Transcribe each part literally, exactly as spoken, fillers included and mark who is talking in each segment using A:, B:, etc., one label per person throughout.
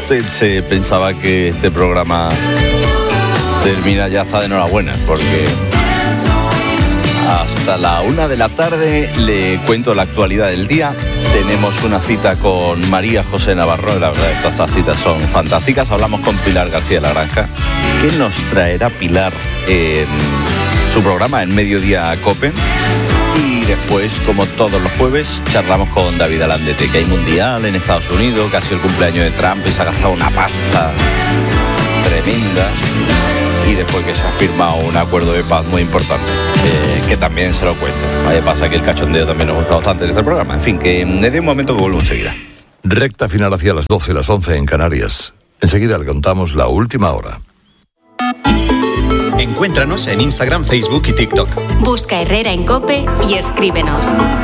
A: usted se pensaba que este programa termina, ya está de enhorabuena, porque hasta la una de la tarde le cuento la actualidad del día. Tenemos una cita con María José Navarro, la verdad es que estas citas son fantásticas. Hablamos con Pilar García de la Granja. ¿Qué nos traerá Pilar en su programa en Mediodía Cope? Y después, como todos los jueves, charlamos con David Alandete, que hay mundial en Estados Unidos, que ha sido el cumpleaños de Trump y se ha gastado una pasta tremenda. Y después que se ha firmado un acuerdo de paz muy importante, eh, que también se lo cuento. Vaya, pasa que el cachondeo también nos gusta bastante en este programa. En fin, que desde un momento que vuelvo enseguida.
B: Recta final hacia las doce, las once en Canarias. Enseguida le contamos la última hora.
C: Encuéntranos en Instagram, Facebook y TikTok.
D: Busca Herrera en COPE y escríbenos.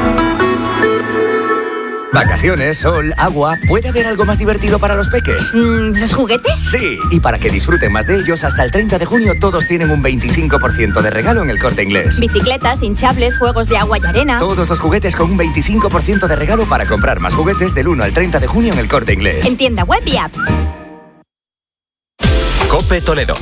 E: Vacaciones, sol, agua. ¿Puede haber algo más divertido para los peques?
D: Mm, ¿Los juguetes?
E: Sí, y para que disfruten más de ellos, hasta el treinta de junio todos tienen un veinticinco por ciento de regalo en El Corte Inglés.
D: Bicicletas, hinchables, juegos de agua y arena.
E: Todos los juguetes con un veinticinco por ciento de regalo para comprar más juguetes del uno al treinta de junio en El Corte Inglés.
D: En tienda web y app.
C: COPE Toledo.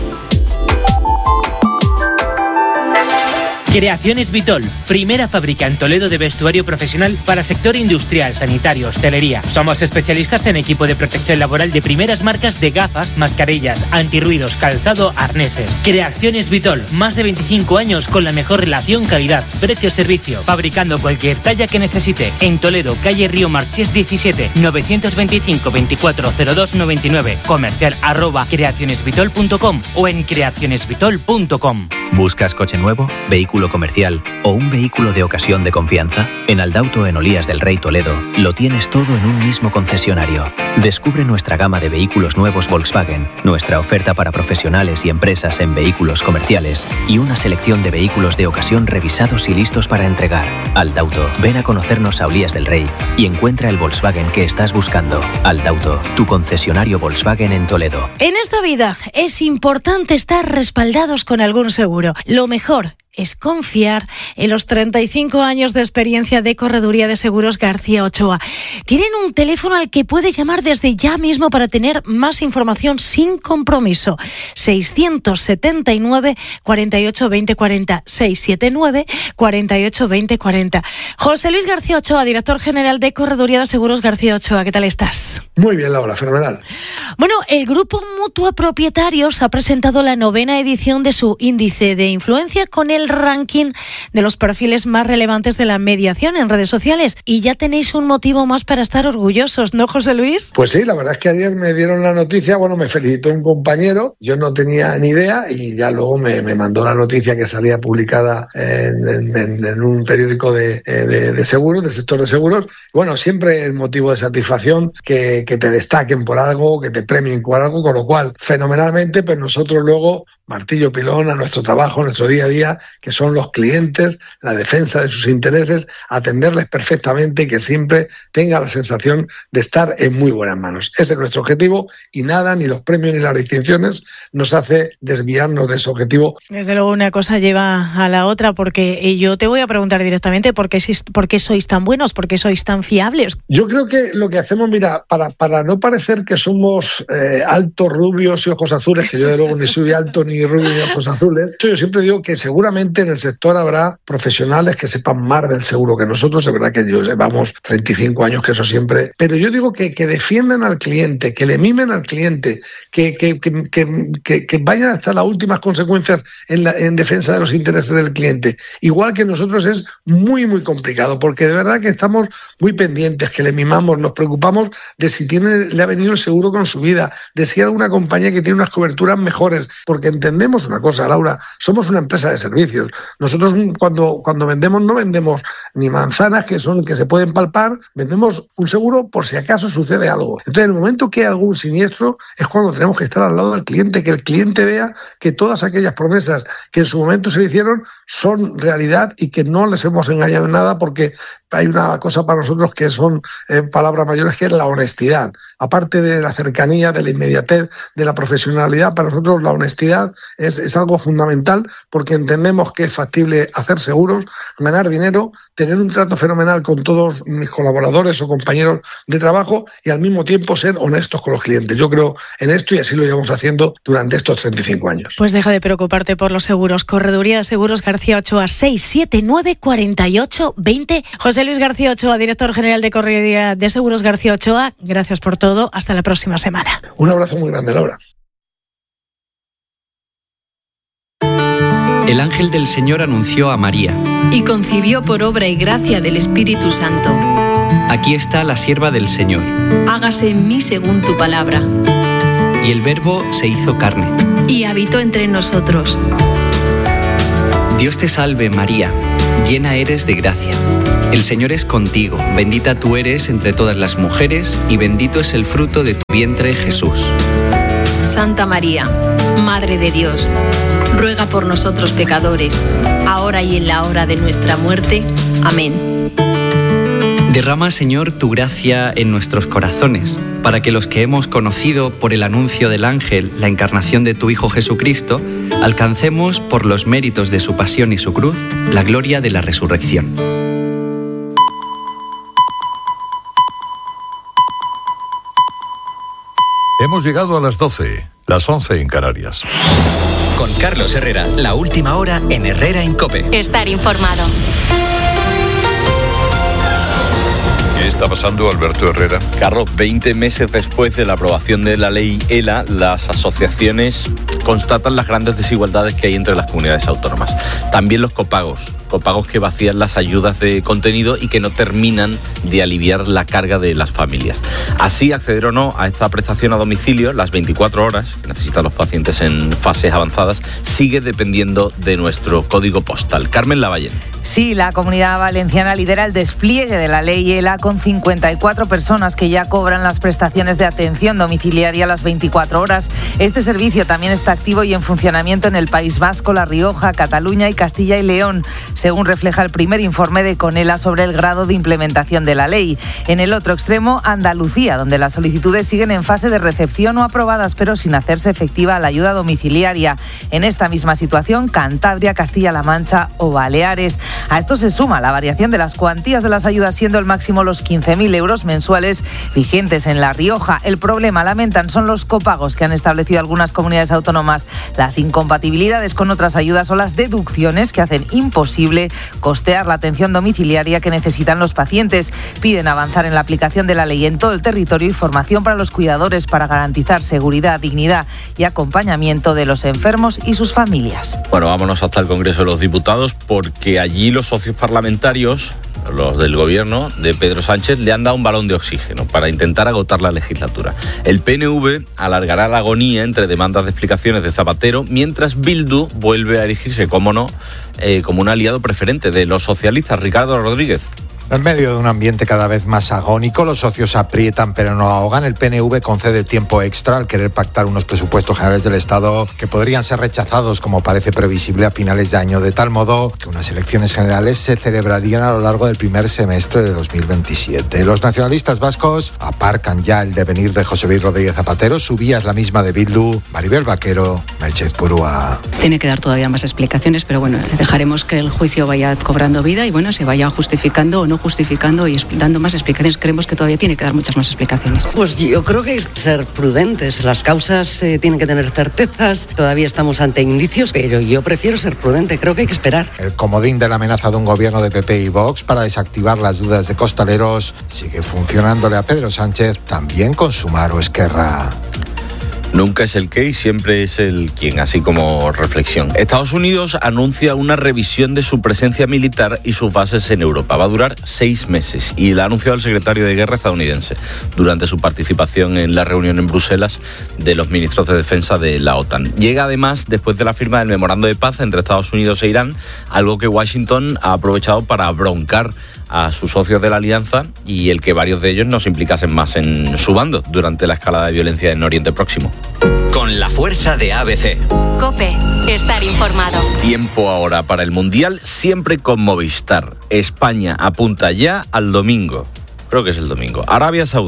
F: Creaciones Vitol, primera fábrica en Toledo de vestuario profesional para sector industrial, sanitario, hostelería. Somos especialistas en equipo de protección laboral de primeras marcas de gafas, mascarillas, antirruidos, calzado, arneses. Creaciones Vitol, más de veinticinco años con la mejor relación calidad, precio-servicio, fabricando cualquier talla que necesite. En Toledo, calle Río Marchés diecisiete, novecientos veinticinco, veinticuatro cero dos noventa y nueve, comercial arroba creacionesvitol punto com o en creacionesvitol punto com.
G: ¿Buscas coche nuevo, vehículo comercial o un vehículo de ocasión de confianza? En Aldauto en Olías del Rey Toledo lo tienes todo en un mismo concesionario. Descubre nuestra gama de vehículos nuevos Volkswagen, nuestra oferta para profesionales y empresas en vehículos comerciales y una selección de vehículos de ocasión revisados y listos para entregar. Aldauto, ven a conocernos a Olías del Rey y encuentra el Volkswagen que estás buscando. Aldauto, tu concesionario Volkswagen en Toledo.
H: En esta vida es importante estar respaldados con algún seguro. Lo mejor es confiar en los treinta y cinco años de experiencia de Correduría de Seguros García Ochoa. Tienen un teléfono al que puedes llamar desde ya mismo para tener más información sin compromiso. seiscientos setenta y nueve, cuarenta y ocho, veinte, cuarenta. seiscientos setenta y nueve, cuarenta y ocho, veinte, cuarenta. José Luis García Ochoa, director general de Correduría de Seguros García Ochoa. ¿Qué tal estás?
I: Muy bien, Laura, fenomenal.
H: Bueno, el Grupo Mutua Propietarios ha presentado la novena edición de su índice de influencia con el ranking de los perfiles más relevantes de la mediación en redes sociales. Y ya tenéis un motivo más para estar orgullosos, ¿no, José Luis?
I: Pues sí, la verdad es que ayer me dieron la noticia, bueno, me felicitó un compañero, yo no tenía ni idea y ya luego me, me mandó la noticia que salía publicada en, en, en un periódico de, de, de seguros, del sector de seguros. Bueno, siempre es motivo de satisfacción que, que te destaquen por algo, que te premien por algo, con lo cual, fenomenalmente, pero nosotros luego, martillo pilón a nuestro trabajo, a nuestro día a día, que son los clientes, la defensa de sus intereses, atenderles perfectamente y que siempre tenga la sensación de estar en muy buenas manos. Ese es nuestro objetivo y nada, ni los premios ni las distinciones nos hace desviarnos de ese objetivo.
H: Desde luego una cosa lleva a la otra, porque yo te voy a preguntar directamente ¿por qué, por qué sois tan buenos? ¿Por qué sois tan fiables?
I: Yo creo que lo que hacemos, mira, para, para no parecer que somos eh, altos, rubios y ojos azules, que yo de luego ni soy alto ni rubio ni ojos azules, yo siempre digo que seguramente en el sector habrá profesionales que sepan más del seguro que nosotros. Es verdad que yo llevamos treinta y cinco años, que eso siempre, pero yo digo que, que defiendan al cliente, que le mimen al cliente, que, que, que, que, que, que vayan hasta las últimas consecuencias en, la, en defensa de los intereses del cliente. Igual que nosotros es muy muy complicado, porque de verdad que estamos muy pendientes, que le mimamos, nos preocupamos de si tiene, le ha venido el seguro con su vida, de si hay alguna compañía que tiene unas coberturas mejores, porque entendemos una cosa, Laura, somos una empresa de servicios. Nosotros cuando, cuando vendemos no vendemos ni manzanas que son que se pueden palpar, vendemos un seguro por si acaso sucede algo. Entonces, en el momento que hay algún siniestro es cuando tenemos que estar al lado del cliente, que el cliente vea que todas aquellas promesas que en su momento se le hicieron son realidad y que no les hemos engañado en nada, porque hay una cosa para nosotros que son eh, palabras mayores, que es la honestidad. Aparte de la cercanía, de la inmediatez, de la profesionalidad, para nosotros la honestidad es, es algo fundamental, porque entendemos creemos que es factible hacer seguros, ganar dinero, tener un trato fenomenal con todos mis colaboradores o compañeros de trabajo y al mismo tiempo ser honestos con los clientes. Yo creo en esto y así lo llevamos haciendo durante estos treinta y cinco años.
H: Pues deja de preocuparte por los seguros. Correduría de Seguros García Ochoa, seis siete nueve, cuatro ocho dos cero. José Luis García Ochoa, director general de Correduría de Seguros García Ochoa, gracias por todo. Hasta la próxima semana.
I: Un abrazo muy grande, Laura.
J: El ángel del Señor anunció a María.
K: Y concibió por obra y gracia del Espíritu Santo.
J: Aquí está la sierva del Señor.
K: Hágase en mí según tu palabra.
J: Y el Verbo se hizo carne.
K: Y habitó entre nosotros.
J: Dios te salve, María, llena eres de gracia. El Señor es contigo, bendita tú eres entre todas las mujeres, y bendito es el fruto de tu vientre, Jesús.
K: Santa María, Madre de Dios, ruega por nosotros pecadores, ahora y en la hora de nuestra muerte. Amén.
J: Derrama, Señor, tu gracia en nuestros corazones, para que los que hemos conocido por el anuncio del ángel la encarnación de tu Hijo Jesucristo, alcancemos, por los méritos de su pasión y su cruz, la gloria de la resurrección.
B: Hemos llegado a las doce, las once en Canarias.
C: Con Carlos Herrera, la última hora en Herrera en COPE.
D: Estar informado.
B: ¿Qué está pasando, Alberto Herrera?
A: Carlos, veinte meses después de la aprobación de la ley ELA, las asociaciones constatan las grandes desigualdades que hay entre las comunidades autónomas. También los copagos, copagos que vacían las ayudas de contenido y que no terminan de aliviar la carga de las familias. Así, acceder o no a esta prestación a domicilio, las veinticuatro horas que necesitan los pacientes en fases avanzadas, sigue dependiendo de nuestro código postal. Carmen Lavallén.
L: Sí, la Comunidad Valenciana lidera el despliegue de la ley ELA con cincuenta y cuatro personas que ya cobran las prestaciones de atención domiciliaria a las veinticuatro horas. Este servicio también está activo y en funcionamiento en el País Vasco, La Rioja, Cataluña y Castilla y León, según refleja el primer informe de Conela sobre el grado de implementación de la ley. En el otro extremo, Andalucía, donde las solicitudes siguen en fase de recepción o aprobadas, pero sin hacerse efectiva la ayuda domiciliaria. En esta misma situación, Cantabria, Castilla-La Mancha o Baleares. A esto se suma la variación de las cuantías de las ayudas, siendo el máximo los quince mil euros mensuales vigentes en La Rioja. El problema, lamentan, son los copagos que han establecido algunas comunidades autónomas, las incompatibilidades con otras ayudas o las deducciones que hacen imposible costear la atención domiciliaria que necesitan los pacientes. Piden avanzar en la aplicación de la ley en todo el territorio y formación para los cuidadores para garantizar seguridad, dignidad y acompañamiento de los enfermos y sus familias.
A: Bueno, vámonos hasta el Congreso de los Diputados, porque allí los socios parlamentarios, los del gobierno de Pedro Sánchez, le han dado un balón de oxígeno para intentar agotar la legislatura. El P N V alargará la agonía entre demandas de explicaciones de Zapatero, mientras Bildu vuelve a erigirse, como no, eh, como un aliado preferente de los socialistas. Ricardo Rodríguez.
M: En medio de un ambiente cada vez más agónico, los socios aprietan pero no ahogan. El P N V concede tiempo extra al querer pactar unos presupuestos generales del Estado que podrían ser rechazados, como parece previsible, a finales de año, de tal modo que unas elecciones generales se celebrarían a lo largo del primer semestre de dos mil veintisiete. Los nacionalistas vascos aparcan ya el devenir de José Luis Rodríguez Zapatero. Su vía es la misma de Bildu. Maribel Vaquero, Merchez Purúa.
N: Tiene que dar todavía más explicaciones, pero bueno, dejaremos que el juicio vaya cobrando vida y bueno, se vaya justificando o no justificando y dando más explicaciones. Creemos que todavía tiene que dar muchas más explicaciones.
O: Pues yo creo que hay que ser prudentes. Las causas eh, tienen que tener certezas. Todavía estamos ante indicios, pero yo prefiero ser prudente. Creo que hay que esperar.
M: El comodín de la amenaza de un gobierno de P P y Vox para desactivar las dudas de costaleros sigue funcionándole a Pedro Sánchez, también con Sumar o Esquerra.
A: Nunca es el qué y siempre es el quién, así como reflexión. Estados Unidos anuncia una revisión de su presencia militar y sus bases en Europa. Va a durar seis meses y la ha anunciado el secretario de Guerra estadounidense durante su participación en la reunión en Bruselas de los ministros de defensa de la OTAN. Llega además después de la firma del memorando de paz entre Estados Unidos e Irán, algo que Washington ha aprovechado para broncar a sus socios de la alianza y el que varios de ellos no se implicasen más en su bando durante la escalada de violencia en Oriente Próximo.
C: Con la fuerza de A B C.
D: COPE, estar informado.
A: Tiempo ahora para el Mundial, siempre con Movistar. España apunta ya al domingo. Creo que es el domingo. Arabia Saudí,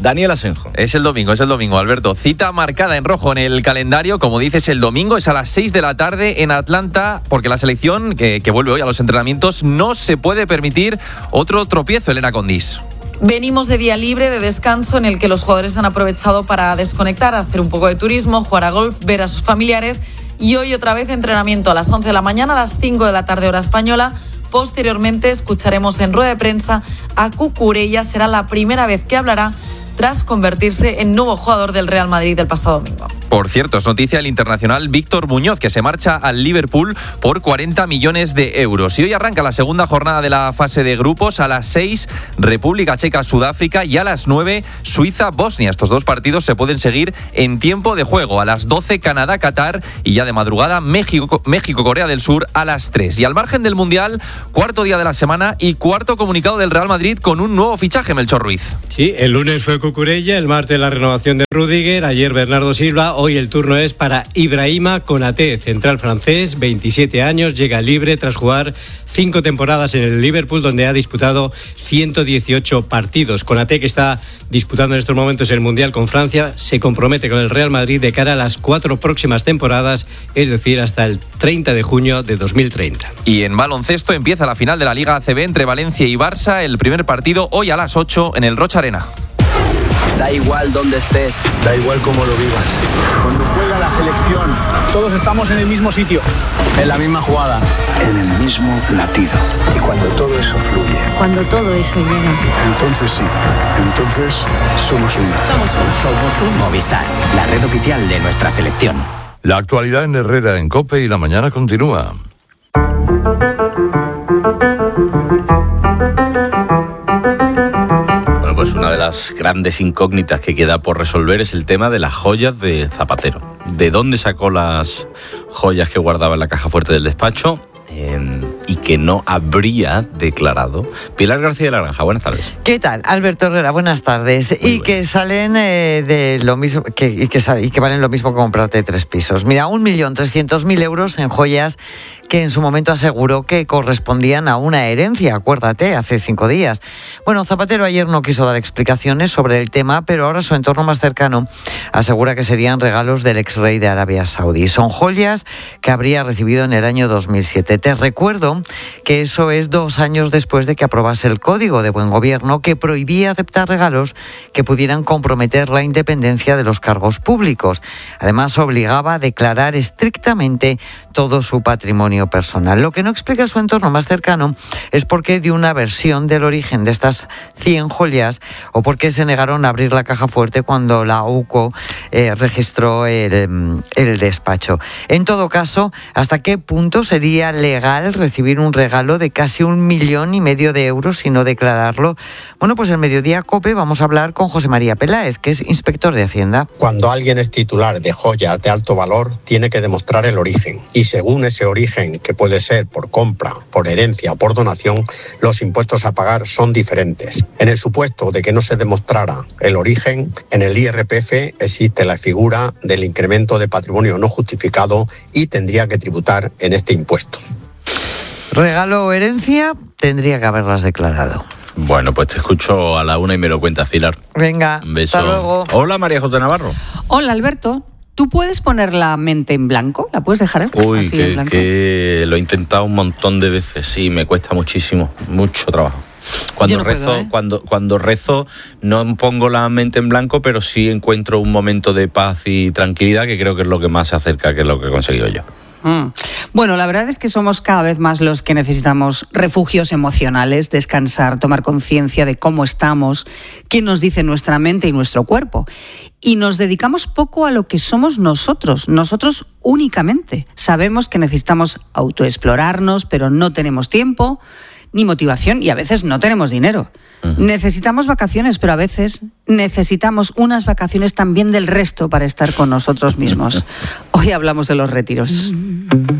A: Daniel Asenjo.
P: Es el domingo, es el domingo, Alberto. Cita marcada en rojo en el calendario, como dices, el domingo es a las seis de la tarde en Atlanta, porque la selección que, que vuelve hoy a los entrenamientos no se puede permitir otro tropiezo, Elena Condis.
Q: Venimos de día libre, de descanso, en el que los jugadores han aprovechado para desconectar, hacer un poco de turismo, jugar a golf, ver a sus familiares. Y hoy otra vez entrenamiento a las once de la mañana, a las cinco de la tarde hora española. Posteriormente escucharemos en rueda de prensa a Cucurella. Será la primera vez que hablará tras convertirse en nuevo jugador del Real Madrid el pasado domingo.
P: Por cierto, es noticia el internacional Víctor Muñoz, que se marcha al Liverpool por cuarenta millones de euros. Y hoy arranca la segunda jornada de la fase de grupos. A las seis, República Checa, Sudáfrica, y a las nueve, Suiza, Bosnia. Estos dos partidos se pueden seguir en tiempo de juego. A las doce, Canadá, Qatar, y ya de madrugada, México, México, Corea del Sur a las tres. Y al margen del Mundial, cuarto día de la semana y cuarto comunicado del Real Madrid con un nuevo fichaje, Melchor Ruiz.
R: Sí, el lunes fue Cucurella, el martes la renovación de Rüdiger, ayer Bernardo Silva. Hoy el turno es para Ibrahima Konaté, central francés, veintisiete años, llega libre tras jugar cinco temporadas en el Liverpool, donde ha disputado ciento dieciocho partidos. Konaté, que está disputando en estos momentos el Mundial con Francia, se compromete con el Real Madrid de cara a las cuatro próximas temporadas, es decir, hasta el treinta de junio de dos mil treinta.
P: Y en baloncesto empieza la final de la Liga A C B entre Valencia y Barça, el primer partido hoy a las ocho en el Rocha Arena.
S: Da igual dónde estés, da igual cómo lo vivas. Cuando juega la selección, todos estamos en el mismo sitio, en la misma jugada, en el mismo latido. Y cuando todo eso fluye,
T: cuando todo eso llega,
S: entonces sí, entonces somos uno.
T: Somos uno.
E: Somos un Movistar, la red oficial de nuestra selección.
B: La actualidad en Herrera en COPE y la mañana continúa.
A: Pues una de las grandes incógnitas que queda por resolver es el tema de las joyas de Zapatero. ¿De dónde sacó las joyas que guardaba en la caja fuerte del despacho? Eh, y que no habría declarado. Pilar García de la Granja, buenas tardes.
U: ¿Qué tal? Alberto Herrera, buenas tardes. Muy y bueno. que salen eh, de lo mismo que, y, que, y que valen lo mismo que comprarte tres pisos. Mira, un millón trescientos mil euros en joyas que en su momento aseguró que correspondían a una herencia, acuérdate, hace cinco días. Bueno, Zapatero ayer no quiso dar explicaciones sobre el tema, pero ahora su entorno más cercano asegura que serían regalos del ex rey de Arabia Saudí. Son joyas que habría recibido en el año dos mil siete. Te recuerdo que eso es dos años después de que aprobase el Código de Buen Gobierno, que prohibía aceptar regalos que pudieran comprometer la independencia de los cargos públicos. Además, obligaba a declarar estrictamente todo su patrimonio personal. Lo que no explica su entorno más cercano es por qué dio una versión del origen de estas cien joyas o por qué se negaron a abrir la caja fuerte cuando la UCO eh, registró el, el despacho. En todo caso, ¿hasta qué punto sería legal recibir un regalo de casi un millón y medio de euros y no declararlo? Bueno, pues en Mediodía COPE vamos a hablar con José María Peláez, que es inspector de Hacienda.
V: Cuando alguien es titular de joyas de alto valor, tiene que demostrar el origen. Y según ese origen, que puede ser por compra, por herencia o por donación, los impuestos a pagar son diferentes. En el supuesto de que no se demostrara el origen, en el I R P F existe la figura del incremento de patrimonio no justificado y tendría que tributar en este impuesto.
U: Regalo o herencia, tendría que haberlas declarado.
A: Bueno, pues te escucho a la una y me lo cuentas, Pilar.
U: Venga,
A: un beso.
U: Hasta luego.
A: Hola, María José Navarro.
N: Hola, Alberto. ¿Tú puedes poner la mente en blanco? ¿La puedes dejar
A: Uy,
N: así
A: que,
N: en blanco?
A: que lo he intentado un montón de veces. Sí, me cuesta muchísimo, mucho trabajo. Cuando
N: no
A: rezo,
N: puedo, ¿eh?
A: cuando, cuando rezo, no pongo la mente en blanco, pero sí encuentro un momento de paz y tranquilidad que creo que es lo que más se acerca que lo que he conseguido yo.
N: Mm. Bueno, la verdad es que somos cada vez más los que necesitamos refugios emocionales, descansar, tomar conciencia de cómo estamos, qué nos dice nuestra mente y nuestro cuerpo. Y nos dedicamos poco a lo que somos nosotros, nosotros únicamente. Sabemos que necesitamos autoexplorarnos, pero no tenemos tiempo ni motivación y a veces no tenemos dinero. Uh-huh. Necesitamos vacaciones, pero a veces necesitamos unas vacaciones también del resto para estar con nosotros mismos. Hoy hablamos de los retiros.